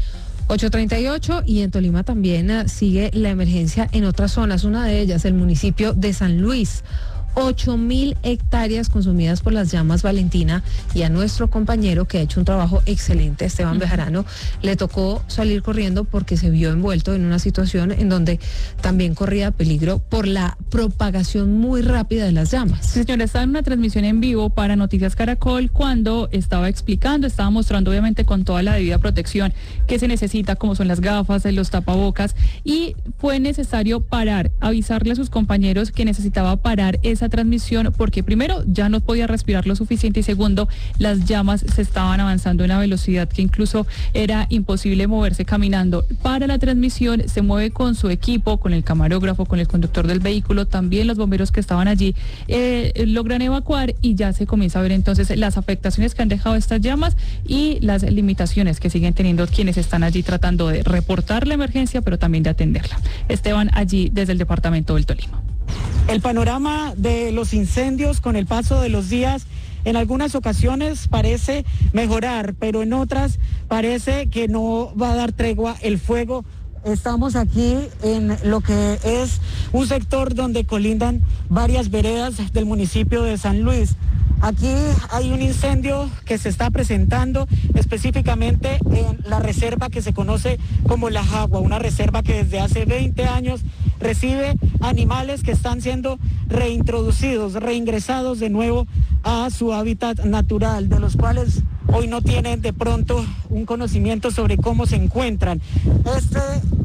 8:38, y en Tolima también sigue la emergencia en otras zonas, una de ellas el municipio de San Luis. 8.000 hectáreas consumidas por las llamas, Valentina, y a nuestro compañero que ha hecho un trabajo excelente, Esteban Bejarano, le tocó salir corriendo porque se vio envuelto en una situación en donde también corría peligro por la propagación muy rápida de las llamas. Señora, estaba en una transmisión en vivo para Noticias Caracol cuando estaba mostrando obviamente con toda la debida protección que se necesita, como son las gafas, los tapabocas, y fue necesario parar, avisarle a sus compañeros que necesitaba parar esa transmisión porque primero ya no podía respirar lo suficiente y segundo, las llamas se estaban avanzando a una velocidad que incluso era imposible moverse caminando. Para la transmisión se mueve con su equipo, con el camarógrafo, con el conductor del vehículo, también los bomberos que estaban allí logran evacuar y ya se comienza a ver entonces las afectaciones que han dejado estas llamas y las limitaciones que siguen teniendo quienes están allí tratando de reportar la emergencia pero también de atenderla. Esteban, allí desde el departamento del Tolima. El panorama de los incendios con el paso de los días en algunas ocasiones parece mejorar, pero en otras parece que no va a dar tregua el fuego. Estamos aquí en lo que es un sector donde colindan varias veredas del municipio de San Luis. Aquí hay un incendio que se está presentando específicamente en la reserva que se conoce como La Jagua, una reserva que desde hace 20 años recibe animales que están siendo reintroducidos, reingresados de nuevo a su hábitat natural, de los cuales hoy no tienen de pronto un conocimiento sobre cómo se encuentran. Este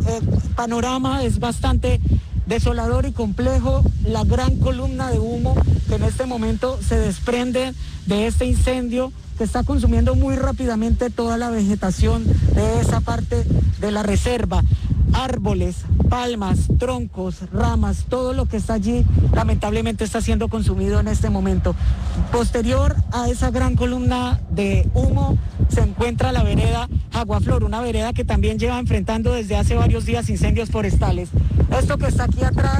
panorama es bastante desolador y complejo. La gran columna de humo que en este momento se desprende de este incendio que está consumiendo muy rápidamente toda la vegetación de esa parte de la reserva. Árboles, palmas, troncos, ramas, todo lo que está allí lamentablemente está siendo consumido en este momento. Posterior a esa gran columna de humo se encuentra la vereda Aguaflor, una vereda que también lleva enfrentando desde hace varios días incendios forestales. Esto que está aquí atrás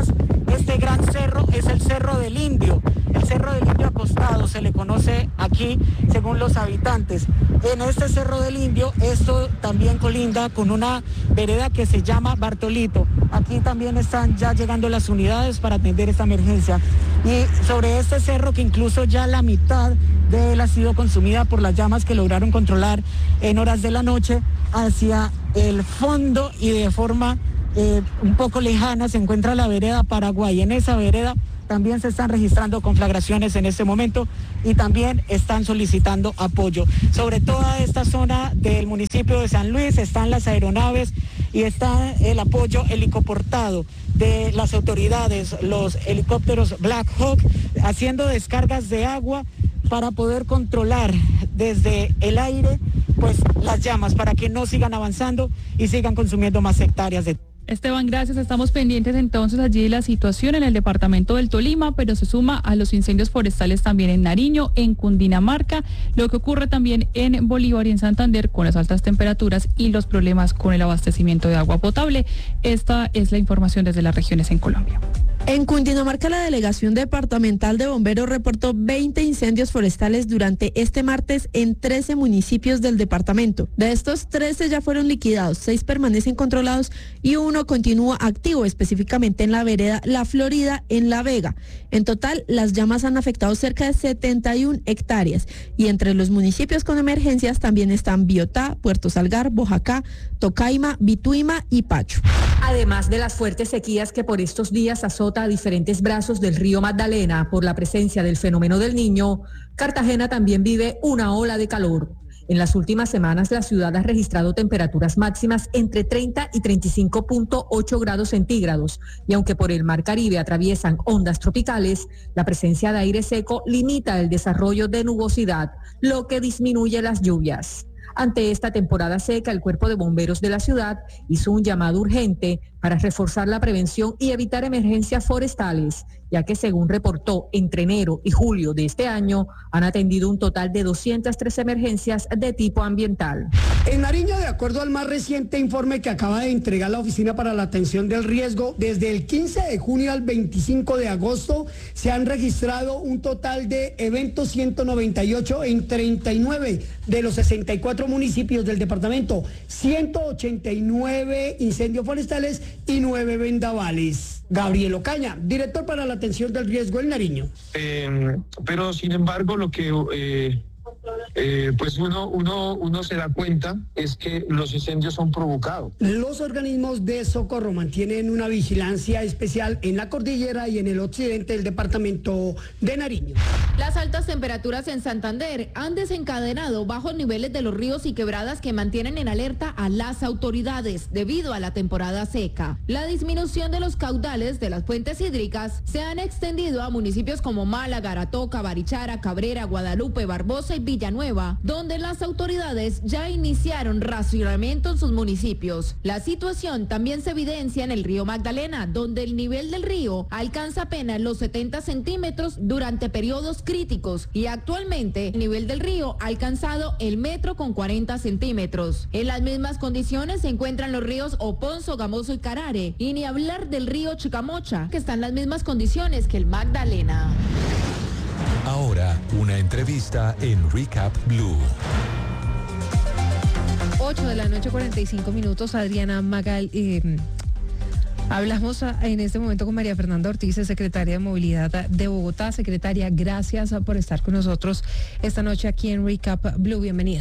este gran cerro es el Cerro del Indio. El Cerro del Indio acostado se le conoce aquí según los habitantes. En este Cerro del Indio, esto también colinda con una vereda que se llama Bartolito. Aquí también están ya llegando las unidades para atender esta emergencia. Y sobre este cerro, que incluso ya la mitad de él ha sido consumida por las llamas que lograron controlar en horas de la noche, hacia el fondo y de forma un poco lejana se encuentra la vereda Paraguay. En esa vereda también se están registrando conflagraciones en este momento y también están solicitando apoyo. Sobre toda esta zona del municipio de San Luis están las aeronaves y está el apoyo helicoportado de las autoridades, los helicópteros Black Hawk, haciendo descargas de agua para poder controlar desde el aire pues las llamas, para que no sigan avanzando y sigan consumiendo más hectáreas de... Esteban, gracias. Estamos pendientes entonces allí de la situación en el departamento del Tolima, pero se suma a los incendios forestales también en Nariño, en Cundinamarca, lo que ocurre también en Bolívar y en Santander con las altas temperaturas y los problemas con el abastecimiento de agua potable. Esta es la información desde las regiones en Colombia. En Cundinamarca, la Delegación Departamental de Bomberos reportó 20 incendios forestales durante este martes en 13 municipios del departamento. De estos, 13 ya fueron liquidados, 6 permanecen controlados y 1 continúa activo, específicamente en la vereda La Florida, en La Vega. En total, las llamas han afectado cerca de 71 hectáreas y entre los municipios con emergencias también están Biotá, Puerto Salgar, Boyacá, Tocaima, Bituima y Pacho. Además de las fuertes sequías que por estos días azota a diferentes brazos del río Magdalena por la presencia del fenómeno del Niño, Cartagena también vive una ola de calor. En las últimas semanas la ciudad ha registrado temperaturas máximas entre 30 y 35.8 grados centígrados y aunque por el Mar Caribe atraviesan ondas tropicales, la presencia de aire seco limita el desarrollo de nubosidad, lo que disminuye las lluvias. Ante esta temporada seca, el Cuerpo de Bomberos de la ciudad hizo un llamado urgente para reforzar la prevención y evitar emergencias forestales, ya que según reportó entre enero y julio de este año, han atendido un total de 203 emergencias de tipo ambiental. En Nariño, de acuerdo al más reciente informe que acaba de entregar la Oficina para la Atención del Riesgo, desde el 15 de junio al 25 de agosto se han registrado un total de eventos 198 en 39 de los 64 municipios del departamento, 189 incendios forestales y 9 vendavales. Gabriel Ocaña, director para la atención del riesgo en Nariño. Pero sin embargo lo que pues uno se da cuenta es que los incendios son provocados. Los organismos de socorro mantienen una vigilancia especial en la cordillera y en el occidente del departamento de Nariño. Las altas temperaturas en Santander han desencadenado bajos niveles de los ríos y quebradas que mantienen en alerta a las autoridades debido a la temporada seca. La disminución de los caudales de las fuentes hídricas se han extendido a municipios como Málaga, Aratoca, Barichara, Cabrera, Guadalupe, Barbosa y Villanueva, donde las autoridades ya iniciaron racionamiento en sus municipios. La situación también se evidencia en el río Magdalena, donde el nivel del río alcanza apenas los 70 centímetros durante periodos críticos y actualmente el nivel del río ha alcanzado el 1,40 m. En las mismas condiciones se encuentran los ríos Oponso, Gamoso y Carare, y ni hablar del río Chicamocha, que está en las mismas condiciones que el Magdalena. Ahora, una entrevista en Recap Blue. 8 de la noche, 45 minutos, Adriana Magal. Hablamos en este momento con María Fernanda Ortiz, secretaria de Movilidad de Bogotá. Secretaria, gracias por estar con nosotros esta noche aquí en Recap Blue. Bienvenida.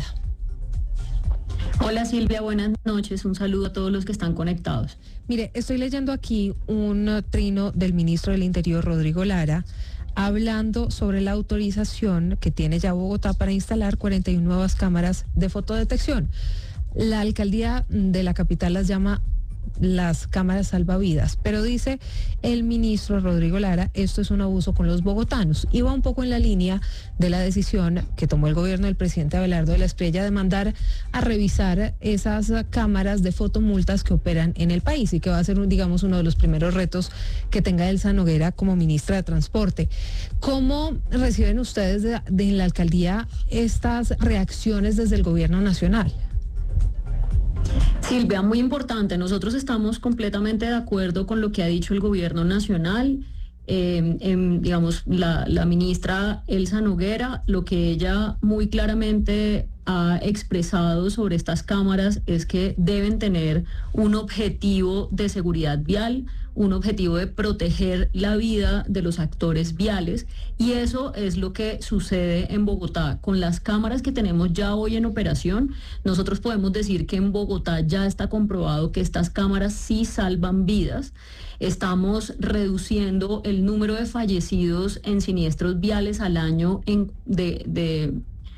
Hola Silvia, buenas noches. Un saludo a todos los que están conectados. Mire, estoy leyendo aquí un trino del ministro del Interior, Rodrigo Lara, hablando sobre la autorización que tiene ya Bogotá para instalar 41 nuevas cámaras de fotodetección. La alcaldía de la capital las llama las cámaras salvavidas, pero dice el ministro Rodrigo Lara, esto es un abuso con los bogotanos, y va un poco en la línea de la decisión que tomó el gobierno del presidente Abelardo de la Espriella de mandar a revisar esas cámaras de fotomultas que operan en el país y que va a ser, digamos, uno de los primeros retos que tenga Elsa Noguera como ministra de Transporte. ¿Cómo reciben ustedes de la alcaldía estas reacciones desde el gobierno nacional? Silvia, muy importante. Nosotros estamos completamente de acuerdo con lo que ha dicho el gobierno nacional. Digamos, la ministra Elsa Noguera, lo que ella muy claramente ha expresado sobre estas cámaras es que deben tener un objetivo de seguridad vial, un objetivo de proteger la vida de los actores viales, y eso es lo que sucede en Bogotá. Con las cámaras que tenemos ya hoy en operación, nosotros podemos decir que en Bogotá ya está comprobado que estas cámaras sí salvan vidas. Estamos reduciendo el número de fallecidos en siniestros viales al año de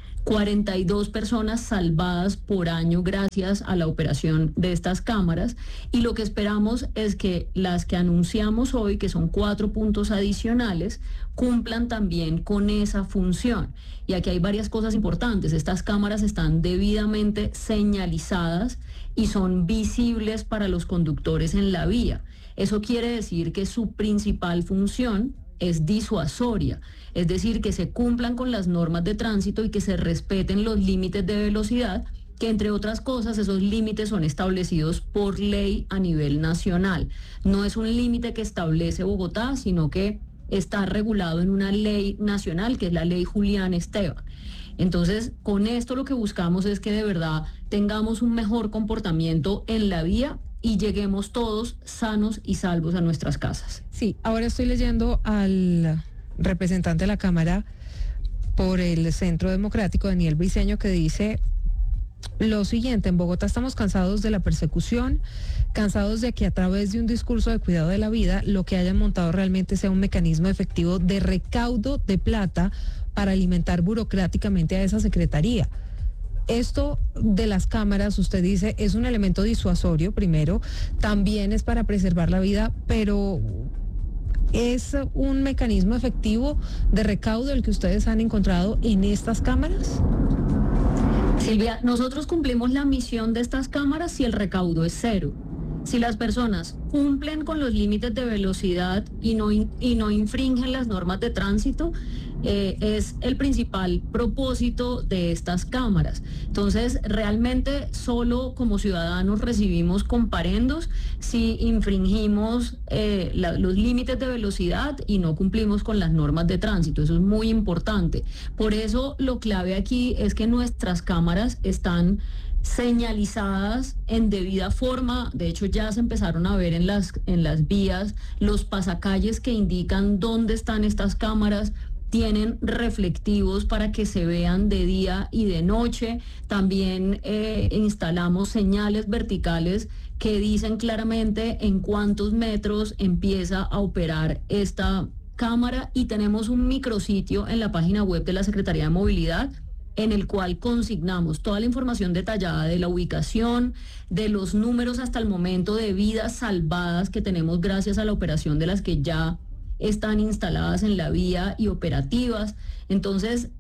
42 personas salvadas por año gracias a la operación de estas cámaras, y lo que esperamos es que las que anunciamos hoy, que son 4 puntos adicionales, cumplan también con esa función. Y aquí hay varias cosas importantes. Estas cámaras están debidamente señalizadas y son visibles para los conductores en la vía. Eso quiere decir que su principal función es disuasoria, es decir, que se cumplan con las normas de tránsito y que se respeten los límites de velocidad, que entre otras cosas esos límites son establecidos por ley a nivel nacional. No es un límite que establece Bogotá, sino que está regulado en una ley nacional, que es la ley Julián Esteban. Entonces, con esto lo que buscamos es que de verdad tengamos un mejor comportamiento en la vía y lleguemos todos sanos y salvos a nuestras casas. Sí, ahora estoy leyendo al representante de la Cámara por el Centro Democrático, Daniel Briceño, que dice lo siguiente: en Bogotá estamos cansados de la persecución, cansados de que a través de un discurso de cuidado de la vida, lo que hayan montado realmente sea un mecanismo efectivo de recaudo de plata para alimentar burocráticamente a esa secretaría. Esto de las cámaras, usted dice, es un elemento disuasorio, primero, también es para preservar la vida, pero ¿es un mecanismo efectivo de recaudo el que ustedes han encontrado en estas cámaras? Silvia, nosotros cumplimos la misión de estas cámaras si el recaudo es cero. Si las personas cumplen con los límites de velocidad y no infringen las normas de tránsito, es el principal propósito de estas cámaras. Entonces, realmente solo como ciudadanos recibimos comparendos si infringimos los límites de velocidad y no cumplimos con las normas de tránsito. Eso es muy importante. Por eso lo clave aquí es que nuestras cámaras están señalizadas en debida forma. De hecho, ya se empezaron a ver en las vías los pasacalles que indican dónde están estas cámaras. Tienen reflectivos para que se vean de día y de noche. También instalamos señales verticales que dicen claramente en cuántos metros empieza a operar esta cámara, y tenemos un micrositio en la página web de la Secretaría de Movilidad en el cual consignamos toda la información detallada de la ubicación, de los números hasta el momento de vidas salvadas que tenemos gracias a la operación de las que ya están instaladas en la vía y operativas. Entonces,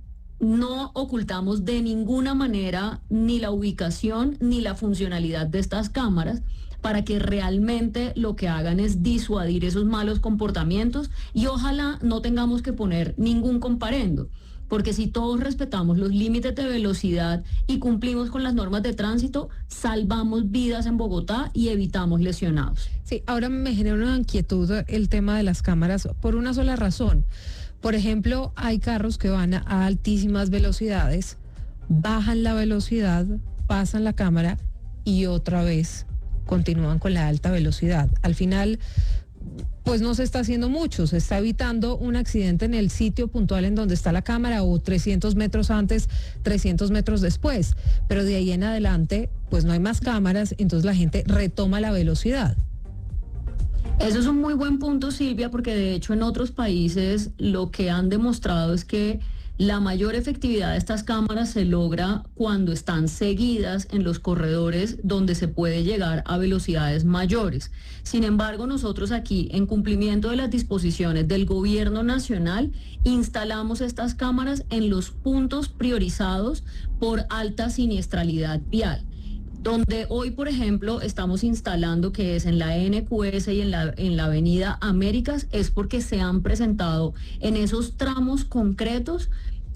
no ocultamos de ninguna manera ni la ubicación ni la funcionalidad de estas cámaras, para que realmente lo que hagan es disuadir esos malos comportamientos, y ojalá no tengamos que poner ningún comparendo. Porque si todos respetamos los límites de velocidad y cumplimos con las normas de tránsito, salvamos vidas en Bogotá y evitamos lesionados. Sí, ahora me genera una inquietud el tema de las cámaras por una sola razón. Por ejemplo, hay carros que van a altísimas velocidades, bajan la velocidad, pasan la cámara y otra vez continúan con la alta velocidad. Al final, pues no se está haciendo mucho, se está evitando un accidente en el sitio puntual en donde está la cámara, o 300 metros antes, 300 metros después, pero de ahí en adelante pues no hay más cámaras, entonces la gente retoma la velocidad. Eso es un muy buen punto, Silvia, porque de hecho en otros países lo que han demostrado es que la mayor efectividad de estas cámaras se logra cuando están seguidas en los corredores donde se puede llegar a velocidades mayores. Sin embargo, nosotros aquí, en cumplimiento de las disposiciones del Gobierno Nacional, instalamos estas cámaras en los puntos priorizados por alta siniestralidad vial. Donde hoy, por ejemplo, estamos instalando, que es en la NQS y en la Avenida Américas, es porque se han presentado en esos tramos concretos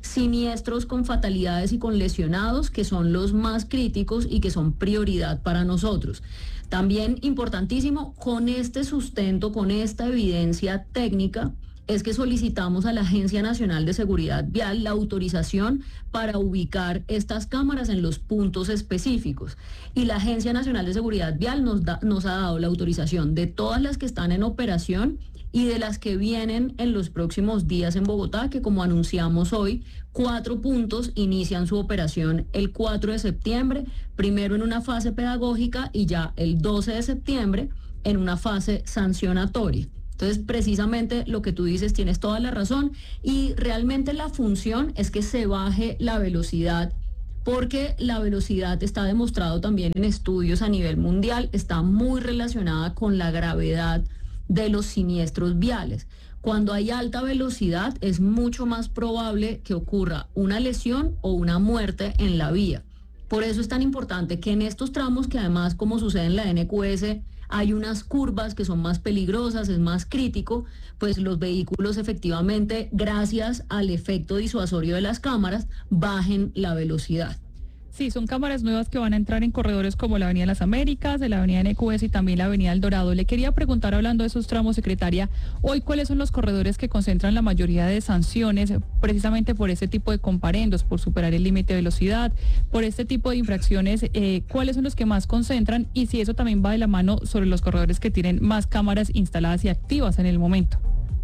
siniestros con fatalidades y con lesionados, que son los más críticos y que son prioridad para nosotros. También importantísimo, con este sustento, con esta evidencia técnica, es que solicitamos a la Agencia Nacional de Seguridad Vial la autorización para ubicar estas cámaras en los puntos específicos. Y la Agencia Nacional de Seguridad Vial nos ha dado la autorización de todas las que están en operación y de las que vienen en los próximos días en Bogotá, que como anunciamos hoy, 4 puntos inician su operación el 4 de septiembre, primero en una fase pedagógica y ya el 12 de septiembre en una fase sancionatoria. Entonces, precisamente lo que tú dices, tienes toda la razón, y realmente la función es que se baje la velocidad, porque la velocidad está demostrado también en estudios a nivel mundial, está muy relacionada con la gravedad de los siniestros viales. Cuando hay alta velocidad es mucho más probable que ocurra una lesión o una muerte en la vía. Por eso es tan importante que en estos tramos, que además, como sucede en la NQS, hay unas curvas que son más peligrosas, es más crítico, pues los vehículos efectivamente, gracias al efecto disuasorio de las cámaras, bajen la velocidad. Sí, son cámaras nuevas que van a entrar en corredores como la Avenida Las Américas, de la Avenida NQS y también la Avenida El Dorado. Le quería preguntar, hablando de esos tramos, secretaria, hoy cuáles son los corredores que concentran la mayoría de sanciones precisamente por este tipo de comparendos, por superar el límite de velocidad, por este tipo de infracciones, cuáles son los que más concentran, y si eso también va de la mano sobre los corredores que tienen más cámaras instaladas y activas en el momento.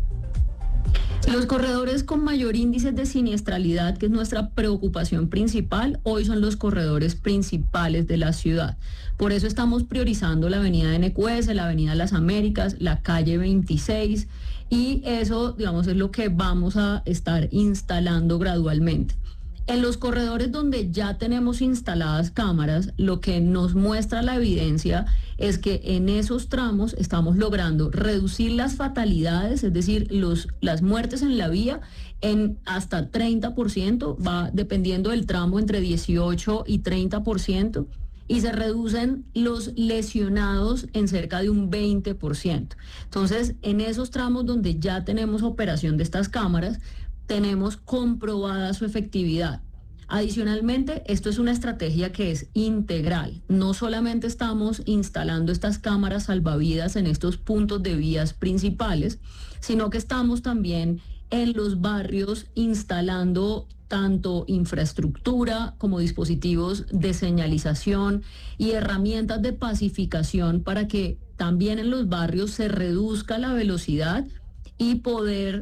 Los corredores con mayor índice de siniestralidad, que es nuestra preocupación principal, hoy son los corredores principales de la ciudad. Por eso estamos priorizando la avenida NQS, la avenida Las Américas, la calle 26, y eso, digamos, es lo que vamos a estar instalando gradualmente. En los corredores donde ya tenemos instaladas cámaras, lo que nos muestra la evidencia es que en esos tramos estamos logrando reducir las fatalidades, es decir, las muertes en la vía, en hasta 30%, va dependiendo del tramo entre 18 y 30%, y se reducen los lesionados en cerca de un 20%. Entonces, en esos tramos donde ya tenemos operación de estas cámaras, tenemos comprobada su efectividad. Adicionalmente, esto es una estrategia que es integral. No solamente estamos instalando estas cámaras salvavidas en estos puntos de vías principales, sino que estamos también en los barrios instalando tanto infraestructura como dispositivos de señalización y herramientas de pacificación para que también en los barrios se reduzca la velocidad y poder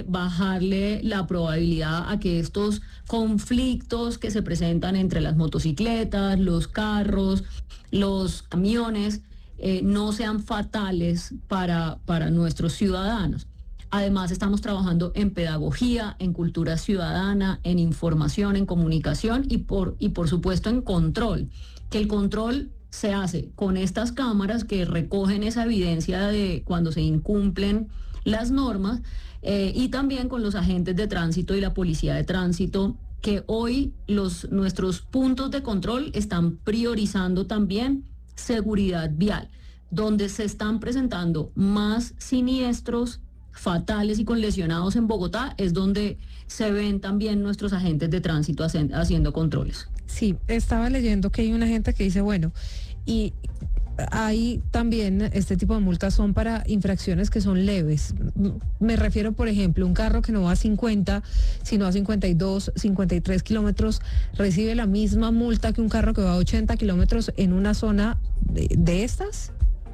bajarle la probabilidad a que estos conflictos que se presentan entre las motocicletas, los carros, los camiones, no sean fatales para nuestros ciudadanos. Además, estamos trabajando en pedagogía, en cultura ciudadana, en información, en comunicación y por supuesto en control, que el control se hace con estas cámaras que recogen esa evidencia de cuando se incumplen las normas, y también con los agentes de tránsito y la policía de tránsito, que hoy nuestros puntos de control están priorizando también seguridad vial, donde se están presentando más siniestros fatales y con lesionados en Bogotá, es donde se ven también nuestros agentes de tránsito haciendo controles. Sí, estaba leyendo que hay una gente que dice, bueno, y hay también este tipo de multas son para infracciones que son leves. Me refiero, por ejemplo, un carro que no va a 50, sino a 52, 53 kilómetros, recibe la misma multa que un carro que va a 80 kilómetros en una zona de estas.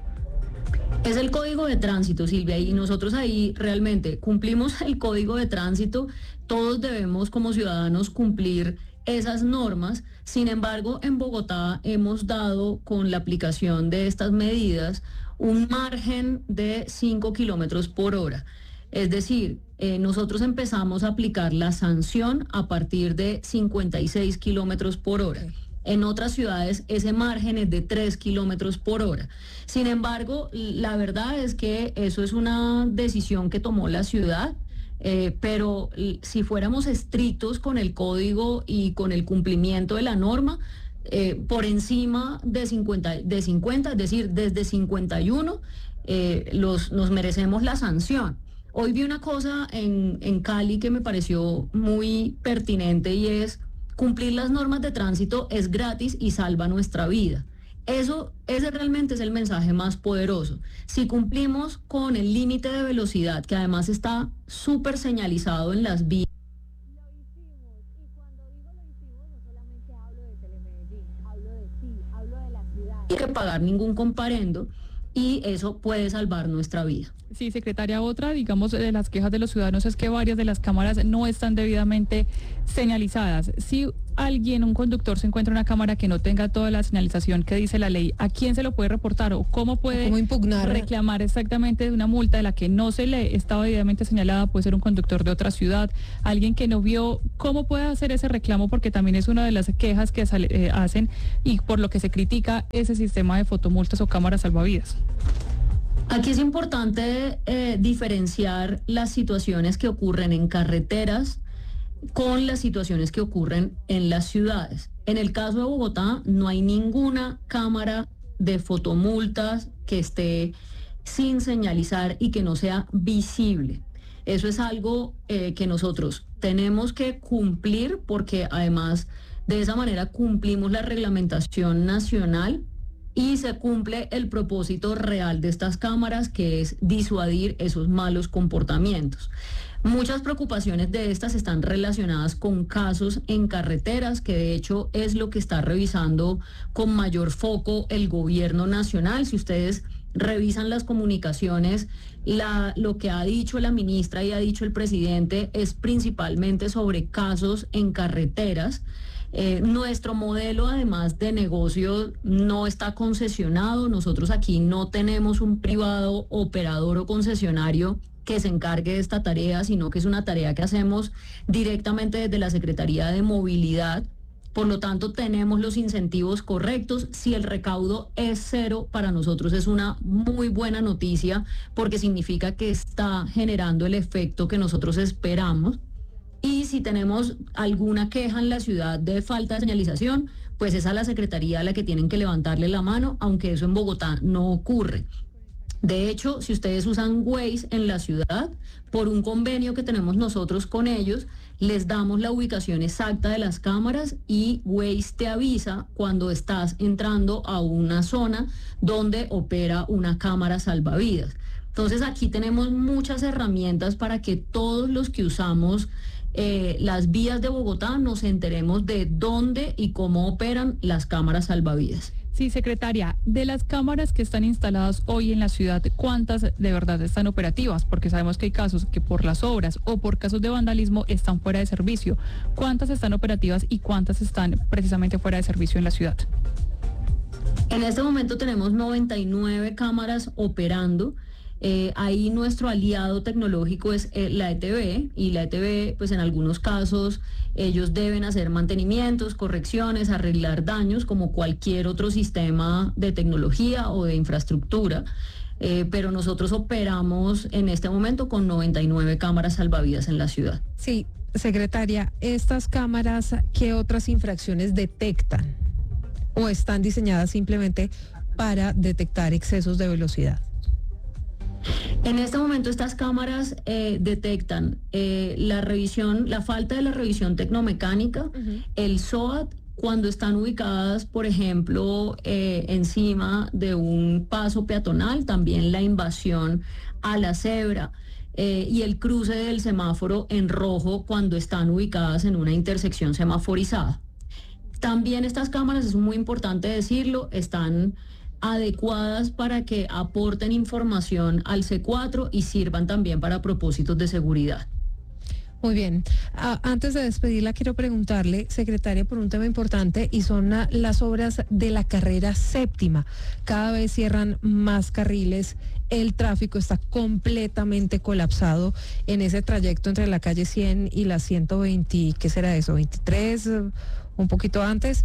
Es el código de tránsito, Silvia, y nosotros ahí realmente cumplimos el código de tránsito. Todos debemos como ciudadanos cumplir esas normas. Sin embargo, en Bogotá hemos dado, con la aplicación de estas medidas, un margen de 5 kilómetros por hora. Es decir, nosotros empezamos a aplicar la sanción a partir de 56 kilómetros por hora. En otras ciudades ese margen es de 3 kilómetros por hora. Sin embargo, la verdad es que eso es una decisión que tomó la ciudad. Pero si fuéramos estrictos con el código y con el cumplimiento de la norma, por encima de 50, es decir, desde 51, nos merecemos la sanción. Hoy vi una cosa en Cali que me pareció muy pertinente y es cumplir las normas de tránsito es gratis y salva nuestra vida. Ese realmente es el mensaje más poderoso. Si cumplimos con el límite de velocidad, que además está súper señalizado en las vías, no hay que pagar ningún comparendo y eso puede salvar nuestra vida. Sí, secretaria, otra, digamos, de las quejas de los ciudadanos es que varias de las cámaras no están debidamente señalizadas. Si un conductor se encuentra una cámara que no tenga toda la señalización que dice la ley, ¿a quién se lo puede reportar o cómo puede impugnar, reclamar exactamente de una multa de la que no se le estaba debidamente señalada? Puede ser un conductor de otra ciudad, alguien que no vio. ¿Cómo puede hacer ese reclamo? Porque también es una de las quejas que hacen y por lo que se critica ese sistema de fotomultas o cámaras salvavidas. Aquí es importante diferenciar las situaciones que ocurren en carreteras con las situaciones que ocurren en las ciudades. En el caso de Bogotá no hay ninguna cámara de fotomultas que esté sin señalizar y que no sea visible. Eso es algo que nosotros tenemos que cumplir porque además de esa manera cumplimos la reglamentación nacional y se cumple el propósito real de estas cámaras, que es disuadir esos malos comportamientos. Muchas preocupaciones de estas están relacionadas con casos en carreteras, que de hecho es lo que está revisando con mayor foco el gobierno nacional. Si ustedes revisan las comunicaciones, lo que ha dicho la ministra y ha dicho el presidente es principalmente sobre casos en carreteras. Nuestro modelo además de negocio no está concesionado. Nosotros aquí no tenemos un privado operador o concesionario que se encargue de esta tarea, sino que es una tarea que hacemos directamente desde la Secretaría de Movilidad. Por lo tanto, tenemos los incentivos correctos. Si el recaudo es cero, para nosotros es una muy buena noticia porque significa que está generando el efecto que nosotros esperamos. Y si tenemos alguna queja en la ciudad de falta de señalización, pues es a la Secretaría a la que tienen que levantarle la mano, aunque eso en Bogotá no ocurre. De hecho, si ustedes usan Waze en la ciudad, por un convenio que tenemos nosotros con ellos, les damos la ubicación exacta de las cámaras y Waze te avisa cuando estás entrando a una zona donde opera una cámara salvavidas. Entonces aquí tenemos muchas herramientas para que todos los que usamos las vías de Bogotá nos enteremos de dónde y cómo operan las cámaras salvavidas. Sí, secretaria, de las cámaras que están instaladas hoy en la ciudad, ¿cuántas de verdad están operativas? Porque sabemos que hay casos que por las obras o por casos de vandalismo están fuera de servicio. ¿Cuántas están operativas y cuántas están precisamente fuera de servicio en la ciudad? En este momento tenemos 99 cámaras operando. Ahí nuestro aliado tecnológico es la ETB, y la ETB pues en algunos casos ellos deben hacer mantenimientos, correcciones, arreglar daños como cualquier otro sistema de tecnología o de infraestructura, pero nosotros operamos en este momento con 99 cámaras salvavidas en la ciudad. Sí, secretaria, ¿estas cámaras qué otras infracciones detectan o están diseñadas simplemente para detectar excesos de velocidad? En este momento estas cámaras detectan la falta de la revisión tecnomecánica, el SOAT, cuando están ubicadas, por ejemplo, encima de un paso peatonal, también la invasión a la cebra y el cruce del semáforo en rojo cuando están ubicadas en una intersección semaforizada. También estas cámaras, es muy importante decirlo, están adecuadas para que aporten información al C4 y sirvan también para propósitos de seguridad. Muy bien. Antes de despedirla, quiero preguntarle, secretaria, por un tema importante y son las obras de la carrera séptima. Cada vez cierran más carriles, el tráfico está completamente colapsado en ese trayecto entre la calle 100 y la 120, ¿qué será eso? 23, un poquito antes.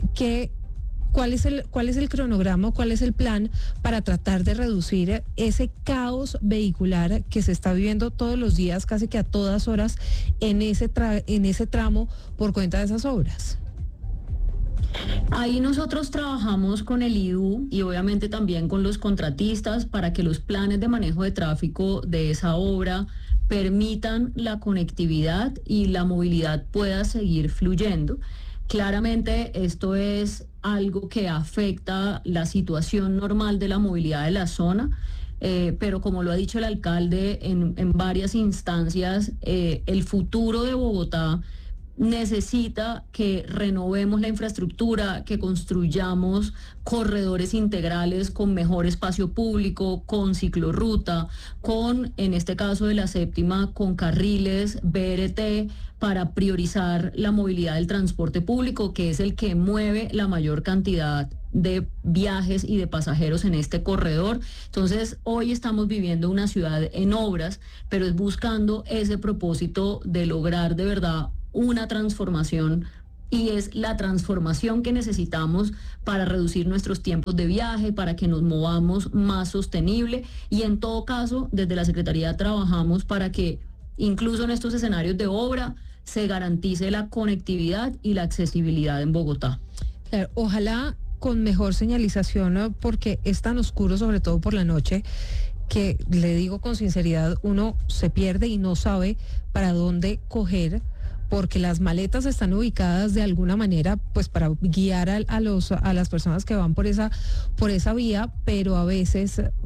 ¿Cuál es el cronograma, cuál es el plan para tratar de reducir ese caos vehicular que se está viviendo todos los días, casi que a todas horas, en ese tramo por cuenta de esas obras? Ahí nosotros trabajamos con el IDU y obviamente también con los contratistas para que los planes de manejo de tráfico de esa obra permitan la conectividad y la movilidad pueda seguir fluyendo. Claramente esto es algo que afecta la situación normal de la movilidad de la zona, pero como lo ha dicho el alcalde en varias instancias, el futuro de Bogotá necesita que renovemos la infraestructura, que construyamos corredores integrales con mejor espacio público, con ciclorruta, con, en este caso de la séptima, con carriles BRT para priorizar la movilidad del transporte público, que es el que mueve la mayor cantidad de viajes y de pasajeros en este corredor. Entonces, hoy estamos viviendo una ciudad en obras, pero es buscando ese propósito de lograr de verdad una transformación, y es la transformación que necesitamos para reducir nuestros tiempos de viaje, para que nos movamos más sostenible, y en todo caso, desde la Secretaría trabajamos para que incluso en estos escenarios de obra se garantice la conectividad y la accesibilidad en Bogotá. Claro, ojalá con mejor señalización, ¿no? Porque es tan oscuro, sobre todo por la noche, que le digo con sinceridad, uno se pierde y no sabe para dónde coger, porque las maletas están ubicadas de alguna manera pues para guiar a las personas que van por esa vía, pero a veces